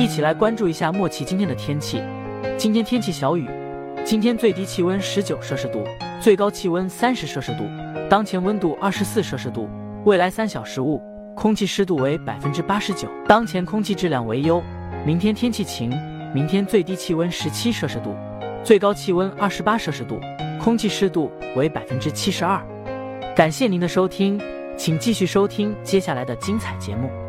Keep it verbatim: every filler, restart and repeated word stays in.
一起来关注一下莫奇今天的天气。今天天气小雨，今天最低气温十九摄氏度，最高气温三十摄氏度，当前温度二十四摄氏度，未来三小时雾，空气湿度为百分之八十九，当前空气质量为优。明天天气晴，明天最低气温十七摄氏度，最高气温二十八摄氏度，空气湿度为百分之七十二。感谢您的收听，请继续收听接下来的精彩节目。